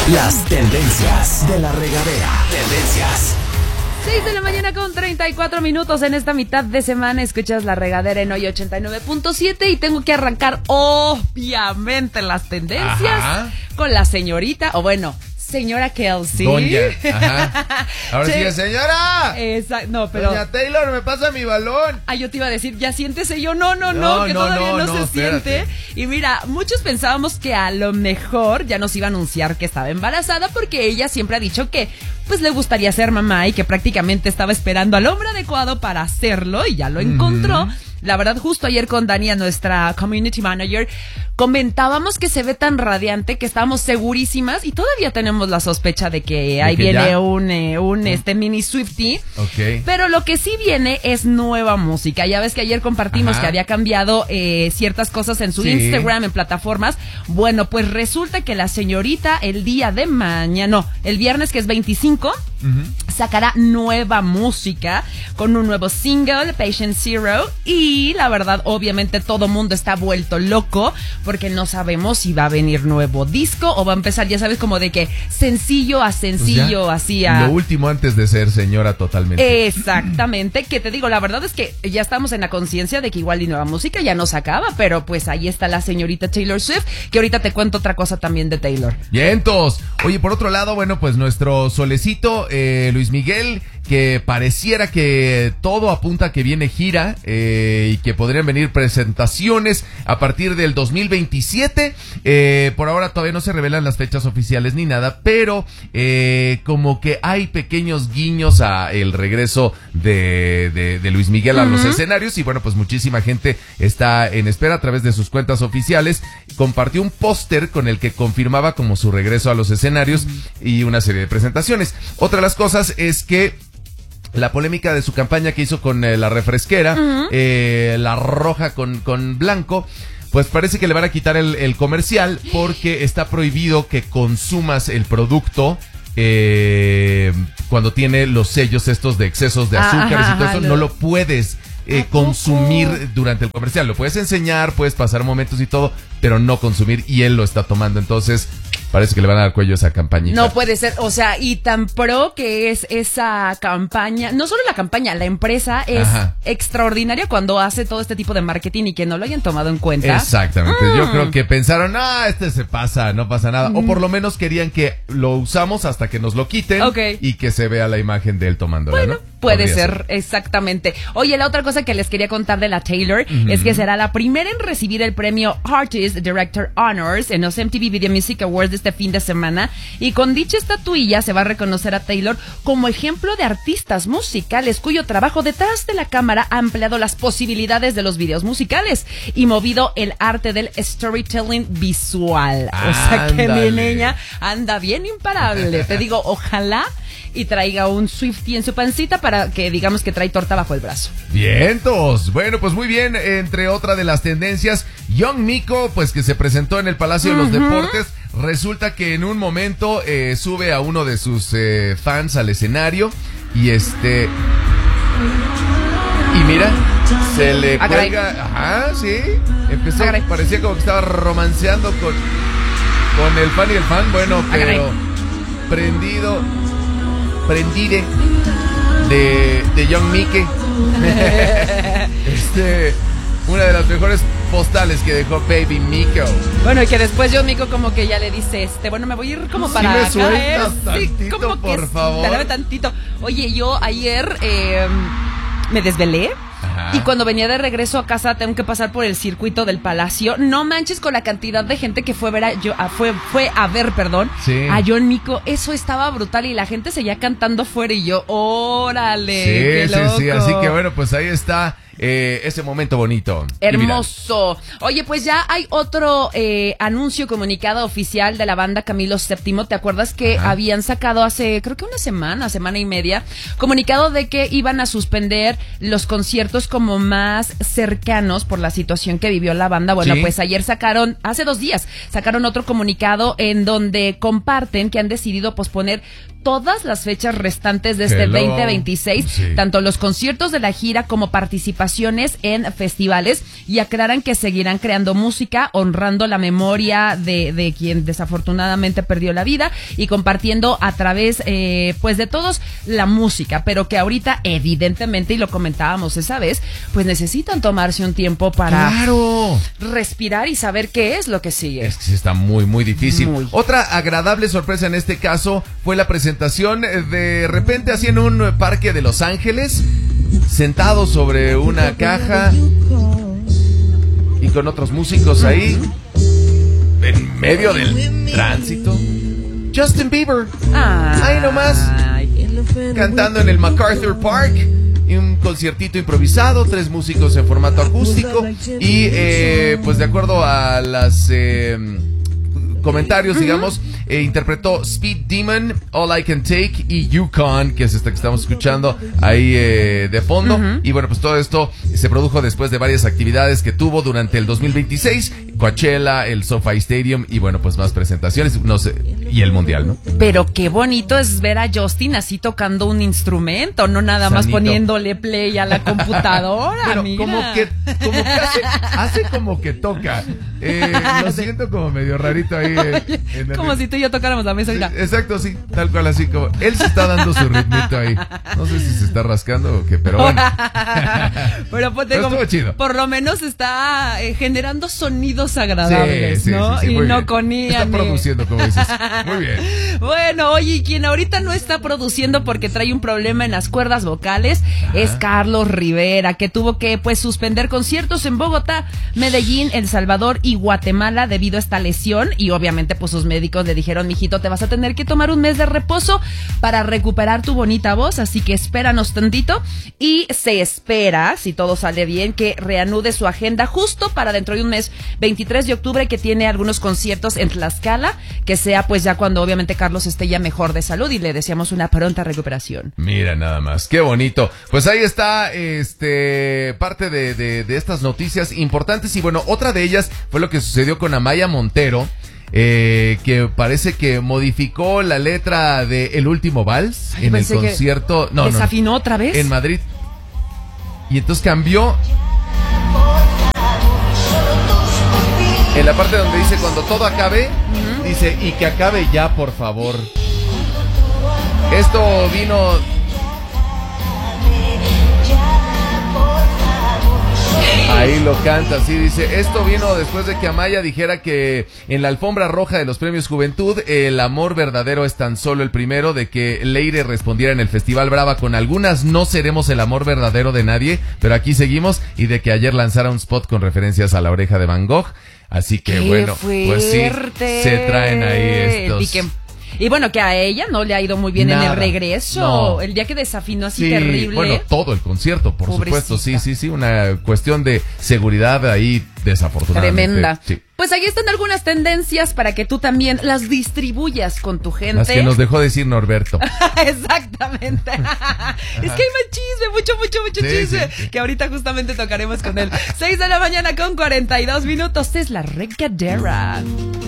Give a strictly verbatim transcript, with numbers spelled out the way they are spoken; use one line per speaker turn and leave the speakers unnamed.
Las tendencias de la regadera. Tendencias.
seis de la mañana con treinta y cuatro minutos en esta mitad de semana. Escuchas La Regadera en hoy ochenta y nueve punto siete y tengo que arrancar obviamente las tendencias. Ajá. Con la señorita, o bueno, señora Kelsey.
Doña. Ajá. Ahora sí, sí señora.
Exacto. No, pero.
Doña Taylor, me pasa mi balón.
Ah, yo te iba a decir, ya siéntese. Yo, no, no, no, no que no, todavía no, no, no se espérate. siente. Y mira, muchos pensábamos que a lo mejor ya nos iba a anunciar que estaba embarazada, porque ella siempre ha dicho que pues le gustaría ser mamá y que prácticamente estaba esperando al hombre adecuado para hacerlo y ya lo encontró. Mm-hmm. La verdad, justo ayer con Dania, nuestra community manager, comentábamos que se ve tan radiante que estábamos segurísimas y todavía tenemos la sospecha de que ahí ¿De que viene ya? un, eh, un este mini Swiftie.
Okay.
Pero lo que sí viene es nueva música. Ya ves que ayer compartimos Ajá. que había cambiado eh, ciertas cosas en su sí. Instagram, en plataformas. Bueno, pues resulta que la señorita el día de mañana, no, el viernes que es veinticinco, uh-huh. sacará nueva música con un nuevo single, Patient Zero, y Y la verdad, obviamente todo mundo está vuelto loco porque no sabemos si va a venir nuevo disco o va a empezar, ya sabes, como de que sencillo a sencillo, pues así a...
Lo último antes de ser señora totalmente.
Exactamente, que te digo, la verdad es que ya estamos en la conciencia de que igual y nueva música ya no se acaba, pero pues ahí está la señorita Taylor Swift, que ahorita te cuento otra cosa también de Taylor.
Vientos. Oye, por otro lado, bueno, pues nuestro solecito, eh, Luis Miguel, que pareciera que todo apunta a que viene gira eh, y que podrían venir presentaciones a partir del dos mil veintisiete. Eh, por ahora todavía no se revelan las fechas oficiales ni nada, pero eh, como que hay pequeños guiños a el regreso de, de, de Luis Miguel a uh-huh. los escenarios y bueno, pues muchísima gente está en espera a través de sus cuentas oficiales. Compartió un póster con el que confirmaba como su regreso a los escenarios uh-huh. y una serie de presentaciones. Otra de las cosas es que la polémica de su campaña que hizo con eh, la refresquera, uh-huh. eh, la roja con, con blanco, pues parece que le van a quitar el, el comercial porque está prohibido que consumas el producto eh, cuando tiene los sellos estos de excesos de azúcares ajá, y todo eso, lo... no lo puedes eh, consumir durante el comercial. Lo puedes enseñar, puedes pasar momentos y todo, pero no consumir, y él lo está tomando, entonces... Parece que le van a dar cuello a esa campañita.
No puede ser, o sea, y tan pro que es esa campaña, no solo la campaña, la empresa es Ajá. extraordinaria cuando hace todo este tipo de marketing y que no lo hayan tomado en cuenta.
Exactamente, mm. yo creo que pensaron, ah, este se pasa, no pasa nada, mm. o por lo menos querían que lo usamos hasta que nos lo quiten okay. y que se vea la imagen de él tomándola,
bueno,
¿no?
Puede ser, ser, exactamente. Oye, la otra cosa que les quería contar de la Taylor mm-hmm. es que será la primera en recibir el premio Artist Director Honors en los M T V Video Music Awards de este fin de semana, y con dicha estatuilla se va a reconocer a Taylor como ejemplo de artistas musicales cuyo trabajo detrás de la cámara ha ampliado las posibilidades de los videos musicales y movido el arte del storytelling visual. O sea que mi niña anda bien imparable. Te digo, ojalá y traiga un Swiftie en su pancita para que digamos que trae torta bajo el brazo.
Vientos. Bueno, pues muy bien, entre otra de las tendencias, Young Miko, pues que se presentó en el Palacio uh-huh. de los Deportes. Resulta que en un momento eh, sube a uno de sus eh, fans al escenario y este... Y mira, se le ah, cuelga... Ajá, sí. Empezó, ah, parecía como que estaba romanceando con, con el fan y el fan. Bueno, pero ah, prendido... Prendide de, de Young Mike. este... Una de las mejores postales que dejó Baby Miko.
Bueno, y que después yo Miko como que ya le dice, este, bueno, me voy a ir como para
¿Sí me
acá,
sueltas
¿eh?
tantito,
sí, como
por
que
favor?
Dale tantito. Oye, yo ayer eh, me desvelé. Ajá. Y cuando venía de regreso a casa tengo que pasar por el circuito del Palacio. No manches con la cantidad de gente que fue a ver a, yo, a, fue, fue a ver, perdón,
sí.
a John Miko. Eso estaba brutal y la gente seguía cantando fuera y yo, órale,
sí,
qué
sí,
loco.
sí, así que bueno, pues ahí está. Eh, ese momento bonito.
Hermoso. Oye, pues ya hay otro eh, anuncio, comunicado oficial de la banda Camilo séptimo. ¿Te acuerdas que Ajá. habían sacado hace, creo que una semana, semana y media, comunicado de que iban a suspender los conciertos como más cercanos por la situación que vivió la banda? Bueno, ¿Sí? pues ayer sacaron, hace dos días, sacaron otro comunicado en donde comparten que han decidido posponer todas las fechas restantes de este
Hello.
veinte veintiséis,
Sí.
tanto los conciertos de la gira como participaciones en festivales, y aclaran que seguirán creando música, honrando la memoria de, de quien desafortunadamente perdió la vida y compartiendo a través eh, pues de todos la música, pero que ahorita evidentemente, y lo comentábamos esa vez, pues necesitan tomarse un tiempo para
¡Claro!
respirar y saber qué es lo que sigue.
Es que sí está muy, muy difícil.
Muy.
Otra agradable sorpresa en este caso fue la presentación de repente así en un parque de Los Ángeles, sentado sobre una caja y con otros músicos ahí, en medio del tránsito. Justin Bieber,
Ay.
ahí nomás, cantando en el MacArthur Park. Y un conciertito improvisado, tres músicos en formato acústico y eh, pues de acuerdo a las eh, comentarios, uh-huh. digamos, eh, interpretó Speed Demon, All I Can Take y Yukon, que es esta que estamos escuchando ahí eh, de fondo. Uh-huh. Y bueno, pues todo esto se produjo después de varias actividades que tuvo durante el dos mil veintiséis, Coachella, el SoFi Stadium y bueno, pues más presentaciones, no sé, y el Mundial, ¿no?
Pero qué bonito es ver a Justin así tocando un instrumento, no nada
Sanito.
más poniéndole play a la computadora.
Pero
mira.
como que, como que hace, hace como que toca. Eh, lo siento como medio rarito ahí. Eh, en el...
Como si tú y yo tocáramos la mesa.
Sí, exacto, sí, tal cual así como. Él se está dando su ritmito ahí. No sé si se está rascando o qué, pero bueno.
Pero, pues,
pero estuvo chido.
Por lo menos está eh, generando sonidos agradables,
sí, sí,
¿no?
Sí, sí,
y
muy
no
bien.
con I A.
Está
ni...
produciendo, como dices. Muy bien.
Bueno, oye, y quien ahorita no está produciendo porque trae un problema en las cuerdas vocales Ajá. es Carlos Rivera, que tuvo que pues suspender conciertos en Bogotá, Medellín, El Salvador y Guatemala debido a esta lesión, y obviamente pues sus médicos le dijeron: mijito, te vas a tener que tomar un mes de reposo para recuperar tu bonita voz, así que espéranos tantito. Y se espera, si todo sale bien, que reanude su agenda justo para dentro de un mes, veintitrés de octubre, que tiene algunos conciertos en Tlaxcala, que sea pues ya cuando obviamente Carlos esté ya mejor de salud, y le deseamos una pronta recuperación.
Mira nada más, qué bonito. Pues ahí está este parte de, de, de estas noticias importantes, y bueno, otra de ellas fue lo que sucedió con Amaya Montero, eh, que parece que modificó la letra de El Último Vals Ay, en el concierto. No,
¿desafinó
no,
otra vez?
En Madrid. Y entonces cambió en la parte donde dice cuando todo acabe, uh-huh. dice y que acabe ya, por favor. Esto vino ahí lo canta, sí, dice, esto vino después de que Amaya dijera que en la alfombra roja de los premios Juventud, el amor verdadero es tan solo el primero, de que Leire respondiera en el Festival Brava con algunas no seremos el amor verdadero de nadie, pero aquí seguimos, y de que ayer lanzara un spot con referencias a La Oreja de Van Gogh. Así que bueno,
fuerte.
Pues sí, se traen ahí estos...
Y, que, y bueno, que a ella no le ha ido muy bien Nada. en el regreso. No. El día que desafinó así
sí,
terrible.
Bueno, todo el concierto, por
Pobrecita.
supuesto. Sí, sí, sí, una cuestión de seguridad ahí desafortunadamente.
Tremenda.
Sí.
Pues ahí están algunas tendencias para que tú también las distribuyas con tu gente.
Las que nos dejó decir Norberto.
Exactamente. Es que hay más chisme, mucho, mucho, mucho sí, chisme. Sí, sí. Que ahorita justamente tocaremos con él. seis de la mañana con cuarenta y dos minutos. Es la regadera.